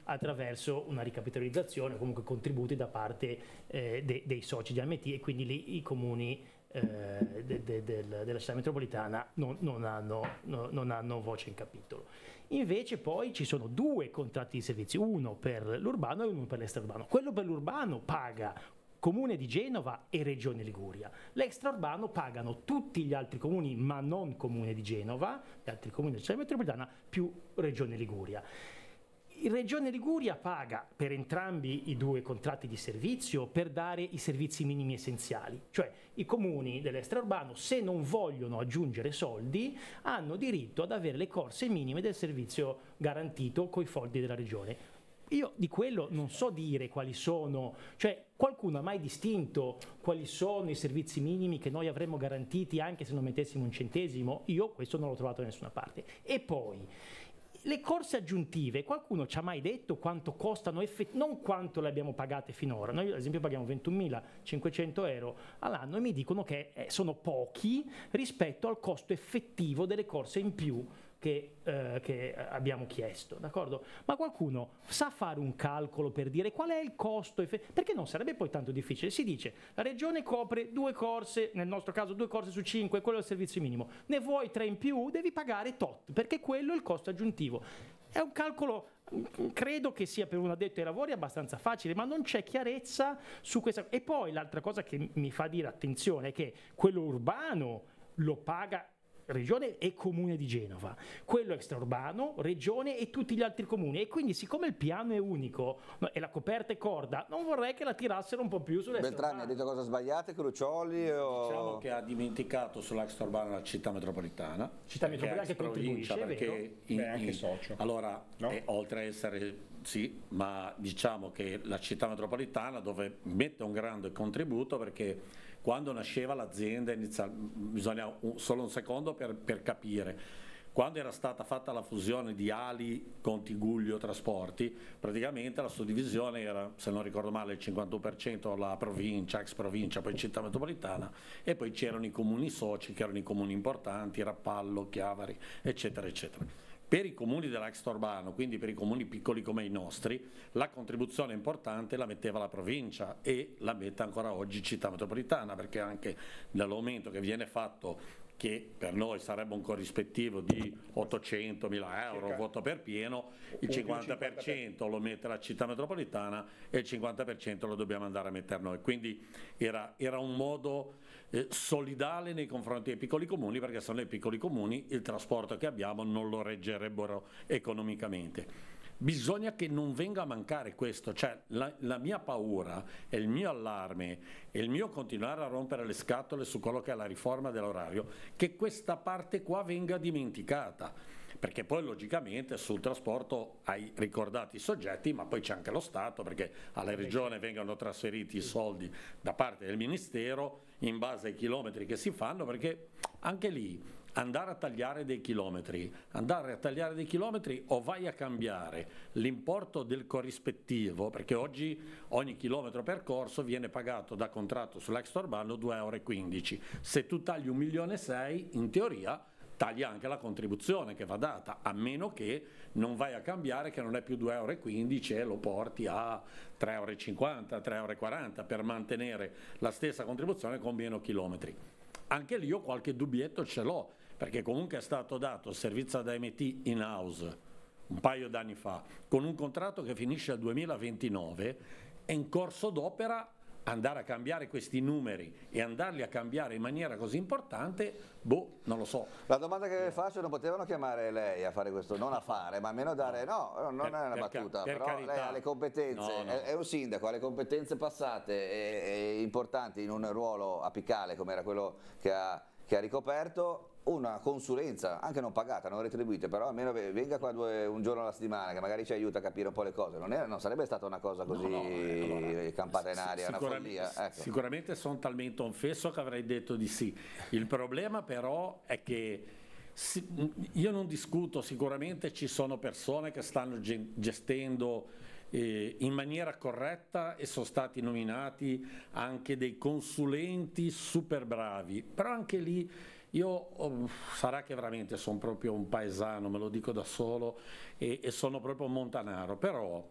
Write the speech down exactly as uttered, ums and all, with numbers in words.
attraverso una ricapitalizzazione o comunque contributi da parte eh, de, dei soci di A M T, e quindi lì i comuni Eh, de, de, del, della città metropolitana non, non, hanno, no, non hanno voce in capitolo. Invece poi ci sono due contratti di servizi, uno per l'urbano e uno per l'extraurbano. Quello per l'urbano paga Comune di Genova e Regione Liguria. L'extraurbano pagano tutti gli altri comuni, ma non Comune di Genova, gli altri comuni della città metropolitana più Regione Liguria. Il Regione Liguria paga per entrambi i due contratti di servizio per dare i servizi minimi essenziali, cioè i comuni dell'extraurbano, se non vogliono aggiungere soldi, hanno diritto ad avere le corse minime del servizio garantito coi fondi della Regione. Io di quello non so dire quali sono, cioè qualcuno ha mai distinto quali sono i servizi minimi che noi avremmo garantiti anche se non mettessimo un centesimo? Io questo non l'ho trovato da nessuna parte. E poi le corse aggiuntive, qualcuno ci ha mai detto quanto costano, effett- non quanto le abbiamo pagate finora? Noi ad esempio paghiamo ventunomilacinquecento euro all'anno e mi dicono che eh, sono pochi rispetto al costo effettivo delle corse in più che, eh, che abbiamo chiesto, d'accordo? Ma qualcuno sa fare un calcolo per dire qual è il costo effettivo? Perché non sarebbe poi tanto difficile. Si dice la regione copre due corse, nel nostro caso due corse su cinque, quello è il servizio minimo, ne vuoi tre in più, devi pagare tot, perché quello è il costo aggiuntivo. È un calcolo, credo che sia per un addetto ai lavori abbastanza facile, ma non c'è chiarezza su questa. E poi l'altra cosa che mi fa dire attenzione è che quello urbano lo paga Regione e Comune di Genova, quello extraurbano, Regione e tutti gli altri comuni, e quindi siccome il piano è unico e la coperta è corda, non vorrei che la tirassero un po' più sull'extraurbano. Beltrami, ha detto cosa sbagliate, Crucioli? O... Diciamo che ha dimenticato sull'extraurbano la città metropolitana, città metropolitana che contribuisce, perché in, Beh, anche in, socio. allora No? eh, oltre a essere sì, ma diciamo che la città metropolitana dove mette un grande contributo, perché quando nasceva l'azienda inizia, bisogna un, solo un secondo per, per capire. Quando era stata fatta la fusione di Ali con Tigullio Trasporti, praticamente la suddivisione era, se non ricordo male, il cinquantuno per cento la provincia, ex provincia, poi città metropolitana, e poi c'erano i comuni soci, che erano i comuni importanti, Rappallo, Chiavari, eccetera, eccetera. Per i comuni dell'extraurbano, quindi per i comuni piccoli come i nostri, la contribuzione importante la metteva la provincia e la mette ancora oggi città metropolitana, perché anche nell'aumento che viene fatto, che per noi sarebbe un corrispettivo di ottocentomila euro voto per pieno, il cinquanta per cento lo mette la città metropolitana e il cinquanta per cento lo dobbiamo andare a mettere noi, quindi era, era un modo eh, solidale nei confronti dei piccoli comuni, perché sono i piccoli comuni, il trasporto che abbiamo non lo reggerebbero economicamente. Bisogna che non venga a mancare questo, cioè la, la mia paura e il mio allarme e il mio continuare a rompere le scatole su quello che è la riforma dell'orario, che questa parte qua venga dimenticata, perché poi logicamente sul trasporto hai ricordato i soggetti, ma poi c'è anche lo Stato, perché alla regione vengono trasferiti i soldi da parte del Ministero in base ai chilometri che si fanno, perché anche lì andare a tagliare dei chilometri, andare a tagliare dei chilometri o vai a cambiare l'importo del corrispettivo, perché oggi ogni chilometro percorso viene pagato da contratto sull'extraurbano due euro e quindici, se tu tagli un milione e sei in teoria taglia anche la contribuzione che va data, a meno che non vai a cambiare, che non è più due euro e quindici e lo porti a tre euro e cinquanta, tre euro e quaranta per mantenere la stessa contribuzione con meno chilometri. Anche lì io qualche dubbietto ce l'ho, perché comunque è stato dato il servizio ad A M T in house un paio d'anni fa, con un contratto che finisce al duemilaventinove, e in corso d'opera andare a cambiare questi numeri e andarli a cambiare in maniera così importante, boh, non lo so. La domanda che faccio, non potevano chiamare lei a fare questo, non a fare, ma almeno dare, no, non Per- è una per battuta, ca- per però carità. lei ha le competenze, No, no. È, è un sindaco, ha le competenze passate e, e importanti in un ruolo apicale come era quello che ha, che ha ricoperto, una consulenza, anche non pagata, non retribuita, però almeno venga qua due, un giorno alla settimana che magari ci aiuta a capire un po' le cose, non, è, non sarebbe stata una cosa così No, no, eh, allora, campata in aria, una sicuramente, follia. Ecco. Sicuramente sono talmente onfesso che avrei detto di sì. Il problema però è che si, io non discuto, sicuramente ci sono persone che stanno gestendo eh, in maniera corretta e sono stati nominati anche dei consulenti super bravi, però anche lì io oh, sarà che veramente sono proprio un paesano, me lo dico da solo, e, e sono proprio un montanaro, però